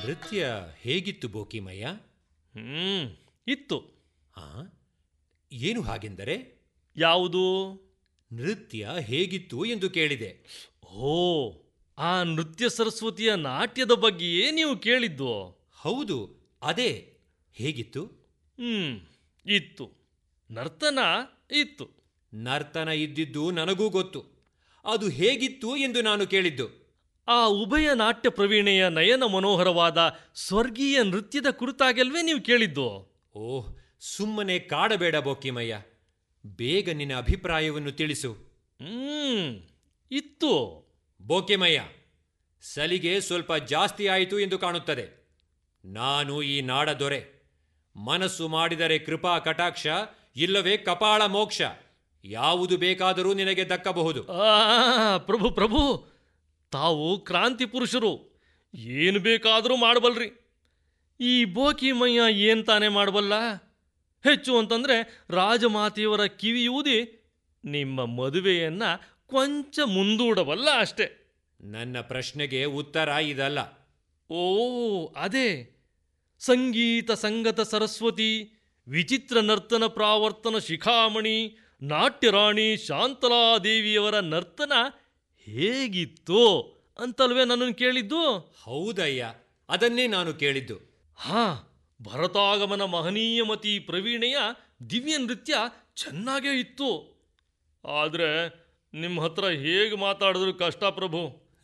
ನೃತ್ಯ ಹೇಗಿತ್ತು ಬೋಕಿಮಯ್ಯ? ಇತ್ತು. ಏನು ಹಾಗೆಂದರೆ? ಯಾವುದು? ನೃತ್ಯ ಹೇಗಿತ್ತು ಎಂದು ಕೇಳಿದೆ. ಓ, ಆ ನೃತ್ಯ ಸರಸ್ವತಿಯ ನಾಟ್ಯದ ಬಗ್ಗೆಯೇ ನೀವು ಕೇಳಿದ್ದು? ಹೌದು, ಅದೇ. ಹೇಗಿತ್ತು? ಇತ್ತು. ನರ್ತನ ಇತ್ತು. ನರ್ತನ ಇದ್ದಿದ್ದು ನನಗೂ ಗೊತ್ತು. ಅದು ಹೇಗಿತ್ತು ಎಂದು ನಾನು ಕೇಳಿದ್ದು. ಆ ಉಭಯ ನಾಟ್ಯ ಪ್ರವೀಣೆಯ ನಯನ ಮನೋಹರವಾದ ಸ್ವರ್ಗೀಯ ನೃತ್ಯದ ಕುರಿತಾಗಲ್ವೇ ನೀವು ಕೇಳಿದ್ದು? ಓಹ್, ಸುಮ್ಮನೆ ಕಾಡಬೇಡ ಬೋಕಿಮಯ್ಯ. ಬೇಗ ನಿನ್ನ ಅಭಿಪ್ರಾಯವನ್ನು ತಿಳಿಸು. ಇತ್ತು. ಬೋಕಿಮಯ್ಯ, ಸಲಿಗೆ ಸ್ವಲ್ಪ ಜಾಸ್ತಿ ಆಯಿತು ಎಂದು ಕಾಣುತ್ತದೆ. ನಾನು ಈ ನಾಡ ದೊರೆ. ಮನಸ್ಸು ಮಾಡಿದರೆ ಕೃಪಾ ಕಟಾಕ್ಷ, ಇಲ್ಲವೇ ಕಪಾಳ ಮೋಕ್ಷ. ಯಾವುದು ಬೇಕಾದರೂ ನಿನಗೆ ದಕ್ಕಬಹುದು. ಪ್ರಭು ಪ್ರಭು, ತಾವು ಕ್ರಾಂತಿ ಪುರುಷರು, ಏನು ಬೇಕಾದರೂ ಮಾಡಬಲ್ರಿ. ಈ ಬೋಕಿಮಯ್ಯ ಏನು ತಾನೇ ಮಾಡಬಲ್ಲ? ಹೆಚ್ಚು ಅಂತಂದರೆ ರಾಜಮಾತೆಯವರ ಕಿವಿಯೂದಿ ನಿಮ್ಮ ಮದುವೆಯನ್ನ ಕೊಂಚ ಮುಂದೂಡಬಲ್ಲ ಅಷ್ಟೆ. ನನ್ನ ಪ್ರಶ್ನೆಗೆ ಉತ್ತರ ಇದಲ್ಲ. ಓ, ಅದೇ ಸಂಗೀತ ಸಂಗತ ಸರಸ್ವತಿ, ವಿಚಿತ್ರ ನರ್ತನ ಪ್ರಾವರ್ತನ ಶಿಖಾಮಣಿ, ನಾಟ್ಯರಾಣಿ ಶಾಂತಲಾದೇವಿಯವರ ನರ್ತನ ಹೇಗಿತ್ತು ಅಂತಲ್ವೇ ನನ್ನನ್ನು ಕೇಳಿದ್ದು? ಹೌದಯ್ಯ, ಅದನ್ನೇ ನಾನು ಕೇಳಿದ್ದು. ಭರತಾಗಮನ ಮಹನೀಯಮತಿ ಪ್ರವೀಣೆಯ ದಿವ್ಯ ನೃತ್ಯ ಚೆನ್ನಾಗೇ ಇತ್ತು. ಆದರೆ ನಿಮ್ಮ ಹತ್ರ ಹೇಗೆ ಮಾತಾಡಿದ್ರು ಕಷ್ಟ ಪ್ರಭು.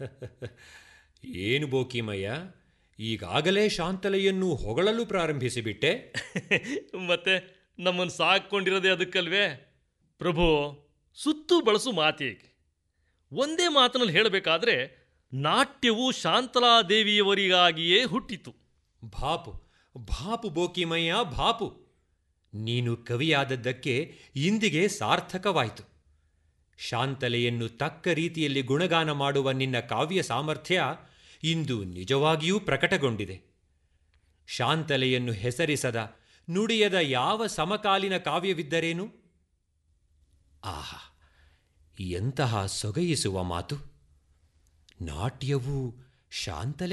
ಏನು ಬೋಕಿಮಯ್ಯ, ಈಗಾಗಲೇ ಶಾಂತಲೆಯನ್ನು ಹೊಗಳಲು ಪ್ರಾರಂಭಿಸಿಬಿಟ್ಟೆ? ಮತ್ತೆ ನಮ್ಮನ್ನು ಸಾಕೊಂಡಿರೋದೇ ಅದಕ್ಕಲ್ವೇ ಪ್ರಭು. ಸುತ್ತು ಬಳಸು ಮಾತೇಗೆ. ಒಂದೇ ಮಾತಿನಲ್ಲಿ ಹೇಳಬೇಕಾದ್ರೆ ನಾಟ್ಯವು ಶಾಂತಲಾದೇವಿಯವರಿಗಾಗಿಯೇ ಹುಟ್ಟಿತು. ಭಾಪು ಭಾಪು ಬೋಕಿಮಯ್ಯ, ಭಾಪು. ನೀನು ಕವಿಯಾದದ್ದಕ್ಕೆ ಇಂದಿಗೆ ಸಾರ್ಥಕವಾಯಿತು. ಶಾಂತಲೆಯನ್ನು ತಕ್ಕ ರೀತಿಯಲ್ಲಿ ಗುಣಗಾನ ಮಾಡುವ ನಿನ್ನ ಕಾವ್ಯ ಸಾಮರ್ಥ್ಯ ಇಂದು ನಿಜವಾಗಿಯೂ ಪ್ರಕಟಗೊಂಡಿದೆ. ಶಾಂತಲೆಯನ್ನು ಹೆಸರಿಸದ, ನುಡಿಯದ ಯಾವ ಸಮಕಾಲೀನ ಕಾವ್ಯವಿದ್ದರೇನು? ಆಹಾ, ಎಂತಹ ಸೊಗಯಿಸುವ ಮಾತು! ನಾಟ್ಯವೂ ಶಾಂತಲೆ